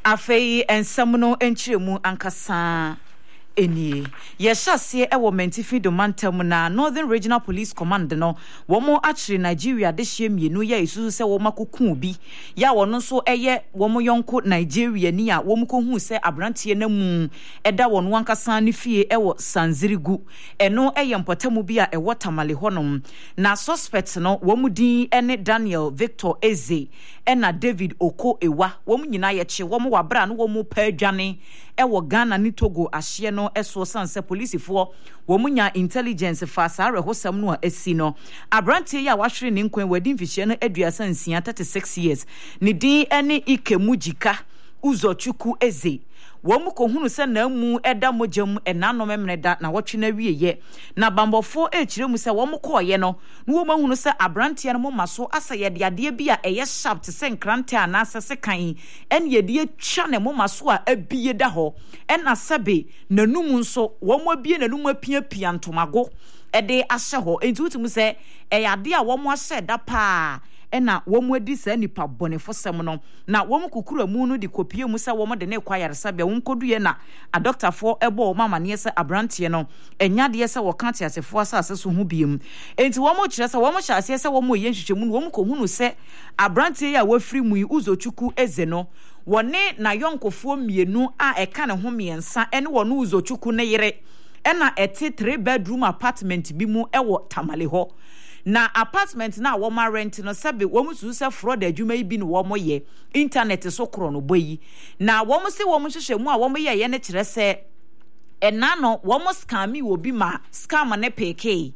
Afei ensamno enchiremu ankasa eni yeshase ewo mentifi domantam na Northern Regional Police Command no womo achiri Nigeria de hye mienu ya isusu se womo akokun bi ya wono so eye womo yonko Nigeria ni a womo kohu se abrantie na mu eda wono ankasa ne fie ewo Sanzirigu eno eye mpotamu bi a ewo Tamale honom na suspect no womo din ene Daniel Victor Eze ena David Oko Ewa womo nyina ye che womo wabra no womo pa adwane ewo Ghana ni Togo ahye no eso sanse police fo womunya intelligence fa sare hosam no asi no abrantie ya wahwere ne nkwan wadi mfihye no aduasa nsia 36 years ne din ene Ikemujika Uzochukwu Eze womu kohunu se na mu eda mojam enano memreda na wotwe na wieye na bambofo echiremu se womu koye no na womu hunu se abrantie no maso asa yede ade bi a eye sharp te se nkrante anasa se kan en yede atwa ne maso a abie da ho en asabe nanum nso womu abie nanum apia ntomago ede ahye ho enti wutum se eyade a womu ahye da pa ena womu edi sa nipa bonefo sem no na womu kukura mu no de kopie mu sa womu de ne kwayaresa bia wonkoduye na a doctor for ebo mama ne se abrantie no enyade ye se wokante asefo asase so hu biem enti womu kire se womu hyase se womu ye nhwehwemu no womu kohunu se abrantie ya wafiri mu Uzochukwu Eze no wone na yonkofo mienu a eka ne ho miensa ene wono Uzochukwu ne yere ena ete 3 bedroom apartment bi mu ewo Tamale ho na apartment na wo ma rent no sebe wo musu se fraud adwuma yi bi no wo moye internet so kro no boyi na wo mu se wo mu hwehwemu a wo moye ye ne kire se ena no wo mu scam wo bi ma scam ne peke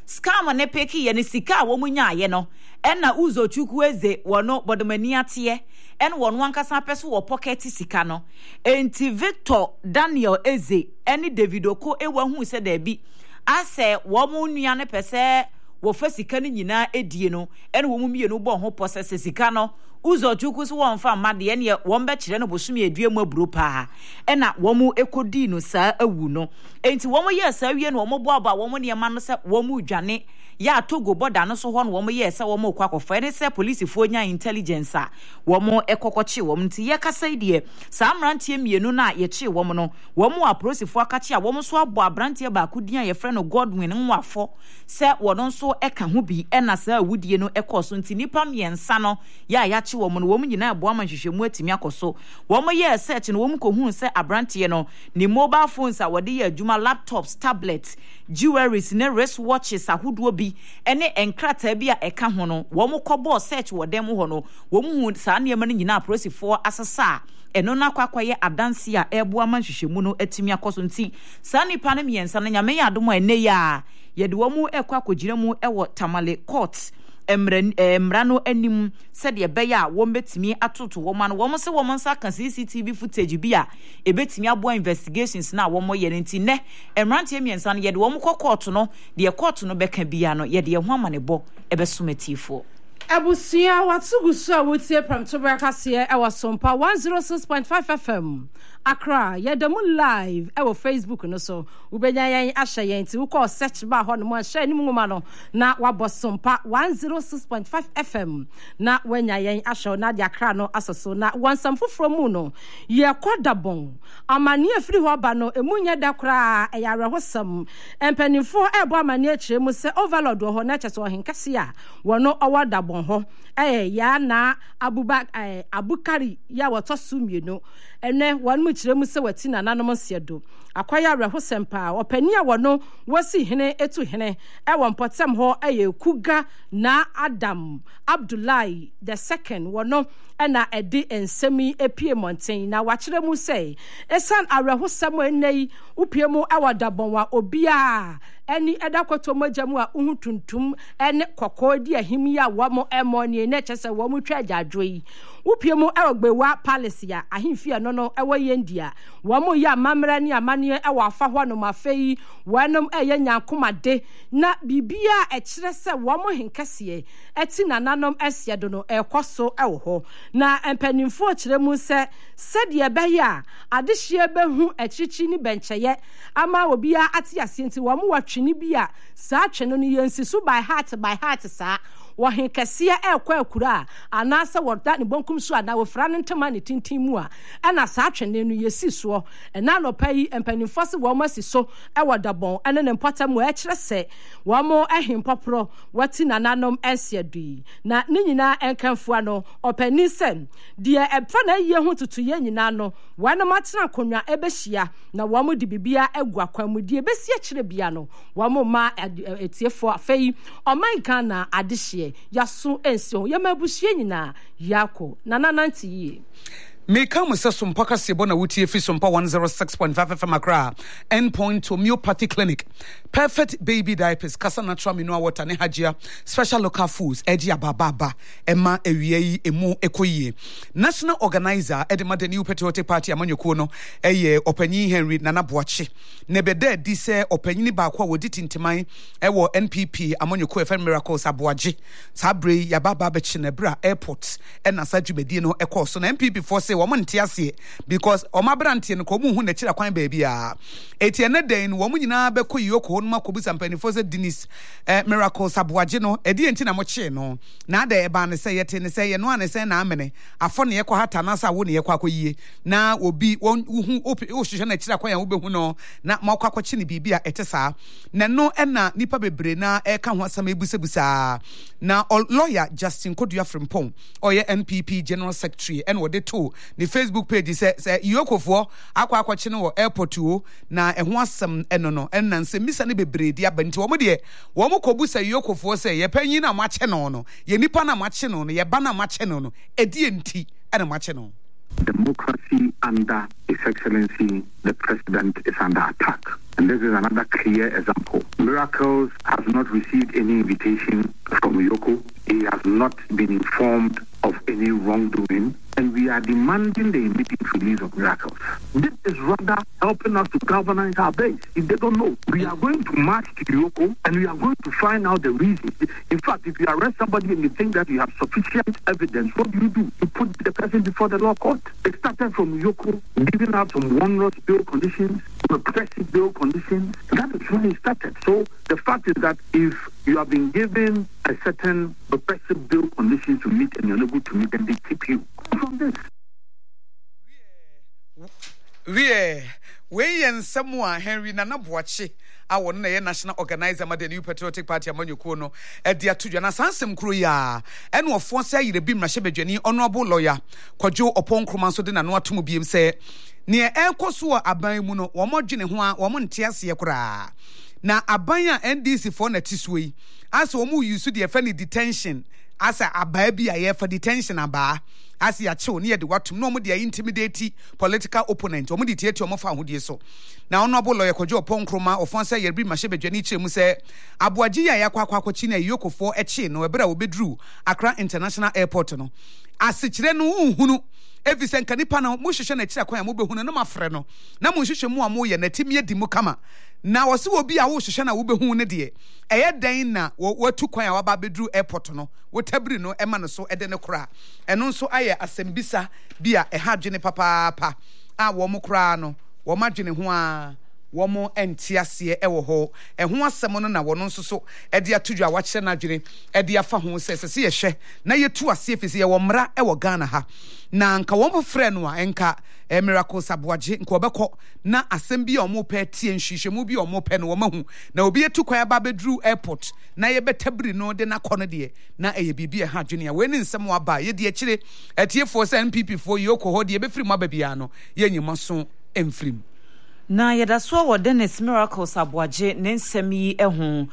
ye ne sika wo mu nya ye no ena Uzochukwu Eze wono bodomani atie en wono ankasa peso wo pocket sika no enti Victor Daniel Eze eni David Oko Ewa hu se da bi ase wo mu nua ne pese wo fa sika ni nyina edie no ene wo mu mienu bo ho process sika no Uzochukwu so won fa made ye ne won be kire no bosumi edue mu aburo pa ena wo mu ekodi no sa awu no enti wo mu ye sa wie no wo mu boaba wo mu ne ma no se wo mu dwane ya Togo border no so ho no wo mu ye se wo mu kwakofa ne se police fo nya intelligence a wo mu ekokoche wo mu nti ye kasa ide sa amrantie mienu na ye che wo mu no wo mu aprosi fo akache a wo mu so abo abrantie ba kudin a ye frɛ no Godwin nwafo se wo no so eka ho bi ena sa awudie no ekoso nti nipa miensa no ya che wo mu no wo mu nyina abo amanhwehwemu atimi akoso wo mu ye search no wo mu kohun se abrantie no ni mobile phones a wode ye adwuma laptops tablets jewelries ne wristwatches ahodo bi ene enkrata bi a eka ho no wo mu kɔbɔ search wo dem ho no wo mu hu saa nneɛma no nyina prosifo asasa eno na kwakwaye adanse a ebo amanhwehwemu no atimi akoso nti saa nipa no miensa no nyame ya adom a ene ya yede wo mu ekwa kogire mu ewo Tamale court emra no anim said ye beya wo betimi atoto wo ma no wo se wo nsa kan CCTV footage bi a ebetimi abo investigations na wo mo ye nti ne emrantie miensa no ye de wo court no de court no beka bia no ye de ho amanebo ebesomatifo Abusia watsugusu a wotie pramtoba kase e wasompa 106.5 FM Accra yedamu live e Facebook no so ubenya yen ahye yen ti wo call search bar ho no mo ahye ni muma no na wabosompa 106.5 FM na wenya yen ahye na de Accra no asoso na wansam foforo mu no ye kodabon amane afiri ho ba no emunya da kra e yare hosam empanifo e bo amane akire mu se overload ho na kyese ho henkase a wono owadabon ho ya na Abukari ya wotosu mienu ene wanu kire mu se wati na nanom nsedo akwaya rehosempa opani a wono wasi hene etu hene e wonpotem ho Kuga na Adam Abdullahi the second wono ena edi ensemi epie mountain na wakire mu se esan arehosem enei upie mu awadabonwa obia eni edakoto majamu a uhutuntum ene kokodi ahimi ya wamo emoni ne chese wamu twaja adwoi upie mu ewgbewa palace ya ahimfia no ewo yendia wamo ya mamra ni amane ewo afa ho no mafei wanom eye nyankomade na bibia ekire se wamo henkase eti nananom esiedo no ekoso ewo ho na empanimfo kire mu se sede beya adehye behu echichi ni bencheye ama obia ati asenti wamo watwini bia saa tweno no yensi so by heart saa wɔhe kɛseɛ ɛkɔ akura anaasɛ wɔda ne bonkum so ana wɔfra ne ntama ne tintin mu a ɛna saa twene no yɛsi soɔ ɛna nɔpa yi mpanimfoɔ se wɔn asi so ɛwɔ dabɔn ɛne ne mpɔtam mu ɛkyerɛ sɛ wɔn ɛhe mpɔporɔ wɔte nananom ɛnsia dui na ne nyinaa ɛnkanfoa no ɔpanin sɛ deɛ ɛfa na yie ho tutuyɛ nyinaa no wɔn atena akonnwa ɛbɛhyia na wɔn de bibia ɛgu akwan mu deɛ ɛbɛsi akyerɛ bia no wɔn ma etiefoɔ afei ɔman Ghana adehyeɛ yaso ɛnsi ho yɛma abuhyɛ nyinaa yako nananante yie Meka mu se sompa kase bo na wutie fi sompa 106.5 FM Accra Endpoint Homeopathy Clinic Perfect Baby Diapers Kasa Natural Mineral Water ne Hajia Special Local Foods Eji Ababa Emma Ewiei Emu Ekoyie National Organizer Edema the New Patriotic Party Amanyoko no eye Opanyi Henry Nana Boache Nebede di se opanyi ba kwa wodi tintiman ewo NPP Amanyoko FM Miracles Aboaje Sabre Yababa Bechi Nebra Airport ena sadwumedie no ekoso na NPP force woman ntiase because omabrantie no komu hu na kira kwan baabi a etie ne den no womu nyina beko yoko no makobusa mpanifo se Dennis Miracles Aboaje no edi enti na mo che no na da eba ne se yete ne se ye no ane se na amene afo ne yekọ hata na sa wo ne yekọ akoyie na obi hu ohwehwe na kira kwan a wo behu no na makọ akọche ne bibia etesa na no na nipa bebre na eka ho asam ebusebusa na lawyer Justin Kodua Frimpong oye NPP General Secretary and wode to the Facebook page say Yokofo akwache no airport o na eho asem no ennanse misa ne bebre dia banti wo de wo mokobu say Yokofo say ye panyin na mache no ye nipa na mache no ye ba na mache no edi enti na mache no. Democracy under His Excellency the President is under attack. And this is another clear example. Miracles has not received any invitation from Yoko. He has not been informed of any wrongdoing. And we are demanding the immediate release of Miracles. This is rather helping us to galvanize our base. If they don't know, we are going to march to Yoko and we are going to find out the reason. In fact, if you arrest somebody and you think that you have sufficient evidence, what do? You put the person before the law court. It started from Yoko giving out some onerous bail conditions, repressive bail conditions. That is when it started. So the fact is that if you have been given a certain repressive bail conditions to meet and you're not able to meet, then they keep you from this. We and someone Henry Nana Boache our national organizer ma the New Patriotic Party Amanyoko no dia to na sansem kro ya ene ofo se yire bi mrahye bedwani honorable lawyer Kwadwo Oponkroman so de na no atom biem se ne enkoso aban mu no wo modwene ho a wo nte ase kra na aban a NDC for na tisuyi as wo mu use de fa ni detention asa aba bi a ye fa detention aba as ya chew ne de watum no mo de intimidate political opponent o mo de tietie o mo fa hodie so na honorable lawyer Kwadwo Oponkroman ofonsa yerbi mahye bedwani kyeremu se aboagye ya yakwakwakwachi na Yokofo eche no ebra obedru Accra International Airport no asekire no unhunu evise nka nipa na mo hwehwe na kira kwan a mo behunu no mafre no na mo hwehwe mu a mo ye na timie di mu kama na wose obi a wo hwehwe na wo behu ne de eye dan na watu kwan a waba bedru airport no wo tabiri no ema no so ede ne kora eno nso aye asembisa bia ehadwene papa a wo mo kora no wo madwene ho a wo mo entiase ewo ho eho asem no na wo no nso so ede atudwa wa kire na dwene ede afa ho sese ye hwe na yetu ase efisi ye wo mra ewo Ghana ha na nka wo mfrɛ no a enka Miracles Aboaje nka obekɔ na asem bi a omo pɛ tie nhwehwemu bi a omo pɛ no wo mahu na obi etu kwan aba bedru airport na ye betabri no de na kɔ no de na eye bibi ha dwene a we ni nsɛm wa ba ye de akire atiefo sɛ NPP fo Yoko ho de befiri mu ababia no ye nyima so emfirim na yɛdaso wɔ Dennis Miracles Aboaje ne nsɛm yi ɛho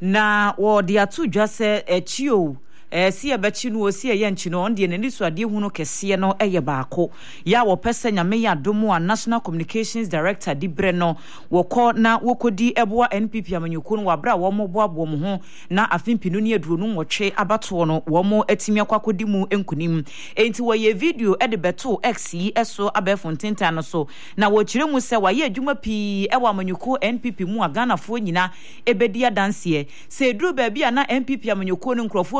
na wɔ de ato dwa sɛ akio si abachi no osi ye nchi no onde ne nisu ade hu no kese no eye baako ya wo pese nyame ya domo a National Communications Director Dibre no wokɔ na wokodi eboa NPP amanyoko no wabra wo mo boabo mo ho na afimpinu ne aduro no nwɔtwe abato no wo mo atimi akwakodi mu enkunim enti wo ye video de beto X yi eso abefontenta no so na wo kyire mu se wa ye adwuma pii ewa amanyoko NPP mu agana fo nyina ebedi adanse se duro ba bia na NPP amanyoko no nkrofo bi si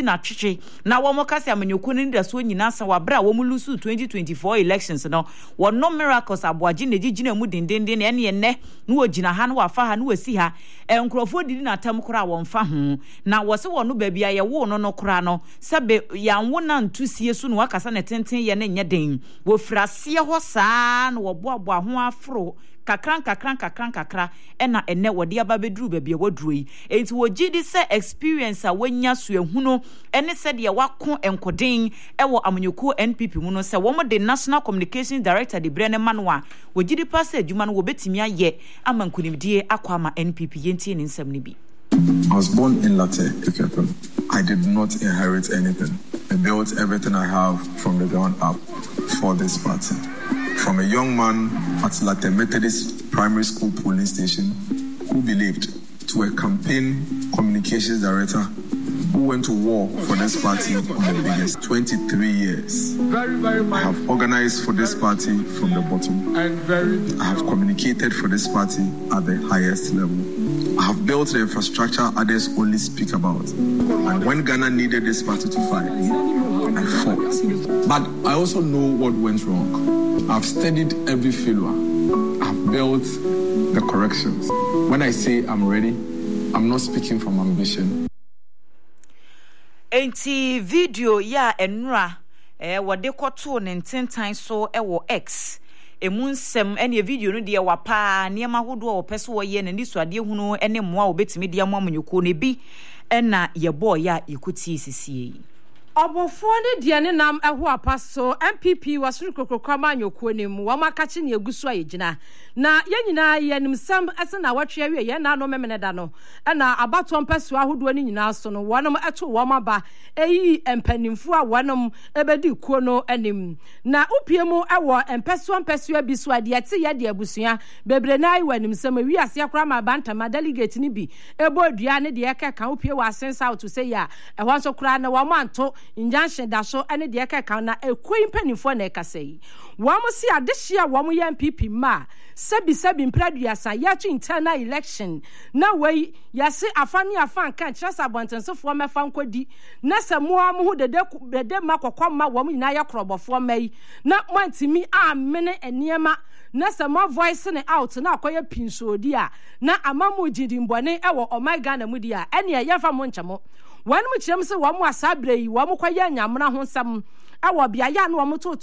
na twetwe na wo mo kase amanyoko ni da so nyina sa wabra wo mu lusu 2024 elections no wo no miracles aboaje na gigina mu dendenden na ene ne wo gina ha no wafa ha no wasi ha enkrofo didi na tam kora wo mfa ho na wo se wo no ba bia ye wo no kora no sebe ya wo na ntusie so no wakasa na tenten ye ne nyeden wo frase ho saa no wo boaboa ho afro kakran ena ene wode aba beduru ba bia waduro yi enti wo gidi se experience a wanya so ehunu ene se de wako enkoden ewo amanyoko NPP mu no se wo mo de National Communications Director de Brene Manwa wo gidi pass adwuma no wo betimi aye amankunimdie akwa NPP yenti ne nsam ne bi. I was born in Latte, Ikepen. I did not inherit anything. I built everything I have from the ground up for this party. From a young man at Latte Methodist Primary School police station who believed, to a campaign communications director who went to war for this party on the biggest 23 years. I have organized for this party from the bottom. I have communicated for this party at the highest level. I have built the infrastructure others only speak about. And when Ghana needed this party to fight, I fought. But I also know what went wrong. I've studied every failure. I've built the corrections. When I say I'm ready, I'm not speaking from ambition. Enti video ya enra wode koto ne ntentan so ewo X emunsem ene video no de wapa niema hodo wo pese wo ye na nisuade hunu ene moa obetimi de amanyoko ne bi ena ye boy ya ikuti sisie Obofo ne de ne nam eho apaso MPP wasuru kokokoma anyoko ne mu wamakache ne egusu ayegina na yenyina yenimsam ese na watwe awie ye na no memene da no na abato mpaso ahodo ne nyina so no wonom eto womaba eyi empanimfu a wonom ebedi kuo no anim na upiemu ewo mpaso abiso ade ate ye de abusua bebre na ayi wanimsam awi ase akra ma bantama delegate ni bi ebo dua ne de ekeka upie wa sensa to say ya ehwan so kra na womanto injunction da so ene de ekeka na ekoi mpanimfu na ekasai womo si adehia womo ye MPP ma sebi mpraduasa yato internal election na wei yase afani afan kan chasa bontensofo mefa nkodi na samoa mo dede makokwa ma wom nyina ya krobofo mai na mantimi amene eniema na sama voice ne out na akoye pinsodi a na amamu jidimbone ewo omega na mudi a ene ye fa mo nchamo wanum kirem se wo mo asabre yi wo mo kwaye nyamra ho sam ewo bia ya na wo mo